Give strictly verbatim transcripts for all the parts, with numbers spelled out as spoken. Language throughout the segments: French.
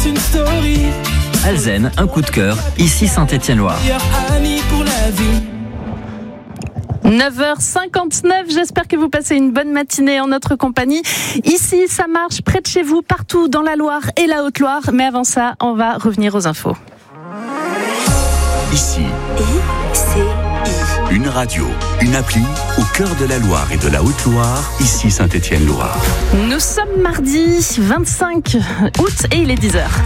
une story. Alzen, un coup de cœur, ici Saint-Étienne-Loire. neuf heures cinquante-neuf, j'espère que vous passez une bonne matinée en notre compagnie. Ici, ça marche près de chez vous, partout dans la Loire et la Haute-Loire. Mais avant ça, on va revenir aux infos. Ici, I C I. Une radio, une appli au cœur de la Loire et de la Haute-Loire, ici Saint-Étienne-Loire. Nous sommes mardi vingt-cinq août et il est dix heures.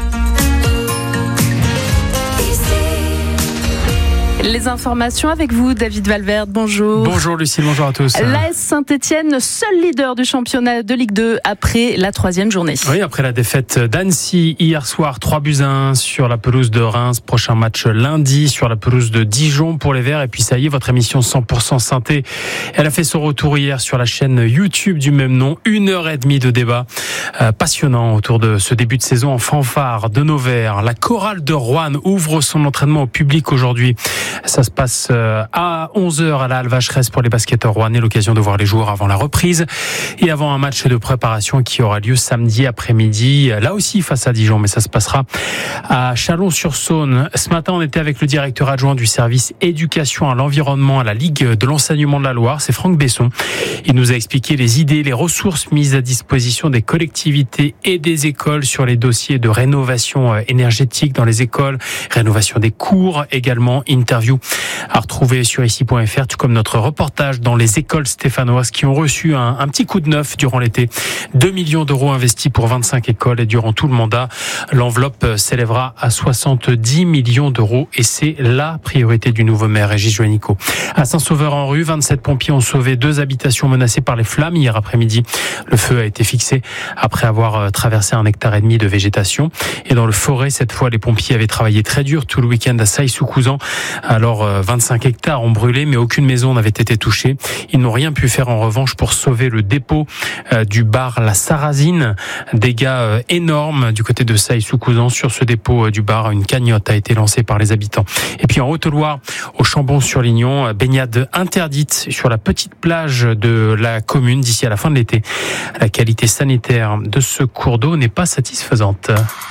Les informations avec vous, David Valverde, bonjour. Bonjour Lucie, bonjour à tous. L'A S Saint-Étienne, seul leader du championnat de Ligue deux après la troisième journée. Oui, après la défaite d'Annecy hier soir, trois buts à un sur la pelouse de Reims. Prochain match lundi sur la pelouse de Dijon pour les Verts. Et puis ça y est, votre émission cent pour cent Sainté, elle a fait son retour hier sur la chaîne YouTube du même nom. Une heure et demie de débat euh, passionnant autour de ce début de saison en fanfare de nos Verts. La chorale de Roanne ouvre son entraînement au public aujourd'hui. Ça se passe à onze heures à la Halle Vacheresse pour les basketteurs rouennais, l'occasion de voir les joueurs avant la reprise et avant un match de préparation qui aura lieu samedi après-midi, là aussi face à Dijon, mais ça se passera à Chalon-sur-Saône. Ce matin, on était avec le directeur adjoint du service éducation à l'environnement à la Ligue de l'enseignement de la Loire, c'est Franck Besson. Il nous a expliqué les idées, les ressources mises à disposition des collectivités et des écoles sur les dossiers de rénovation énergétique dans les écoles, rénovation des cours également, interview à retrouver sur ici point f r, tout comme notre reportage dans les écoles stéphanoises qui ont reçu un, un petit coup de neuf durant l'été. deux millions d'euros investis pour vingt-cinq écoles et durant tout le mandat, l'enveloppe s'élèvera à soixante-dix millions d'euros et c'est la priorité du nouveau maire Régis Juanico. À Saint-Sauveur-en-Rue, vingt-sept pompiers ont sauvé deux habitations menacées par les flammes hier après-midi. Le feu a été fixé après avoir traversé un hectare et demi de végétation. Et dans le forêt, cette fois, les pompiers avaient travaillé très dur tout le week-end à Sailly-sous-Couzan. Alors, vingt-cinq hectares ont brûlé, mais aucune maison n'avait été touchée. Ils n'ont rien pu faire en revanche pour sauver le dépôt du bar La Sarrazine. Dégâts énormes du côté de Sailly-sous-Couzan. Sur ce dépôt du bar, une cagnotte a été lancée par les habitants. Et puis en Haute-Loire, au Chambon-sur-Lignon, baignade interdite sur la petite plage de la commune d'ici à la fin de l'été. La qualité sanitaire de ce cours d'eau n'est pas satisfaisante.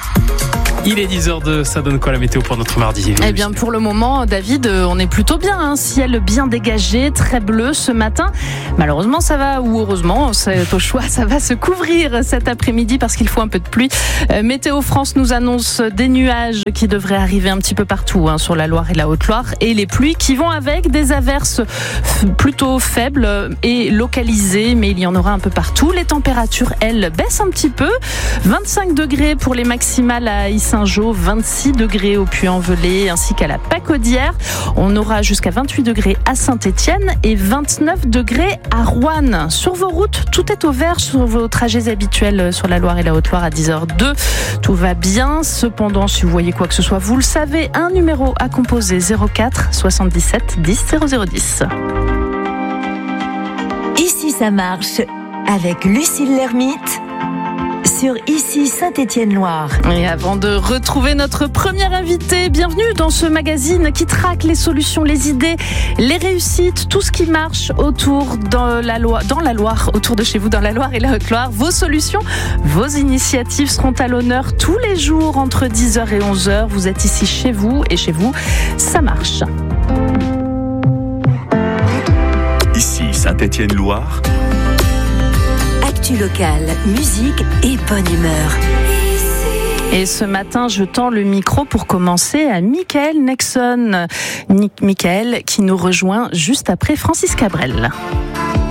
Il est dix heures deux, ça donne quoi la météo pour notre mardi? Eh bien, pour le moment, David, on est plutôt bien. Hein. Ciel bien dégagé, très bleu ce matin. Malheureusement, ça va, ou heureusement, c'est au choix, ça va se couvrir cet après-midi parce qu'il faut un peu de pluie. Euh, Météo France nous annonce des nuages qui devraient arriver un petit peu partout hein, sur la Loire et la Haute-Loire. Et les pluies qui vont avec des averses plutôt faibles et localisées, mais il y en aura un peu partout. Les températures, elles, baissent un petit peu. vingt-cinq degrés pour les maximales à Saint-Jean, vingt-six degrés au Puy-en-Velay ainsi qu'à la Pacaudière. On aura jusqu'à vingt-huit degrés à Saint-Étienne et vingt-neuf degrés à Roanne. Sur vos routes, tout est au vert sur vos trajets habituels sur la Loire et la Haute-Loire à dix heures deux. Tout va bien. Cependant, si vous voyez quoi que ce soit, vous le savez, un numéro à composer zéro quatre soixante-dix-sept dix zéro zéro dix. Ici ça marche avec Lucille Lermite sur Ici Saint-Étienne-Loire. Et avant de retrouver notre première invitée, bienvenue dans ce magazine qui traque les solutions, les idées, les réussites, tout ce qui marche autour dans la Loire, dans la Loire, autour de chez vous, dans la Loire et la Haute-Loire. Vos solutions, vos initiatives seront à l'honneur tous les jours entre dix heures et onze heures. Vous êtes ici chez vous et chez vous, ça marche. Ici Saint-Étienne-Loire. Actu locale, musique et bonne humeur. Et ce matin, je tends le micro pour commencer à Michael Nexon. Michael qui nous rejoint juste après Francis Cabrel.